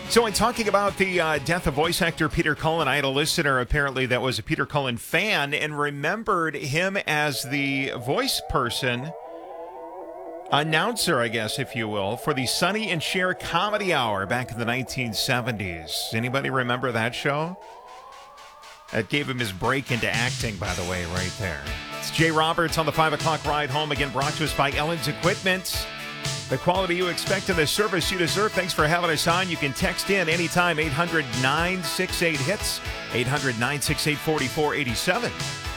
So in talking about the death of voice actor Peter Cullen, I had a listener apparently that was a Peter Cullen fan and remembered him as the voice person, announcer, I guess, if you will, for the Sonny and Cher Comedy Hour back in the 1970s. Anybody remember that show? That gave him his break into acting, by the way, right there. It's Jay Roberts on the 5 o'clock ride home, again brought to us by Ellen's Equipment. The quality you expect and the service you deserve. Thanks for having us on. You can text in anytime, 800-968-HITS, 800-968-4487.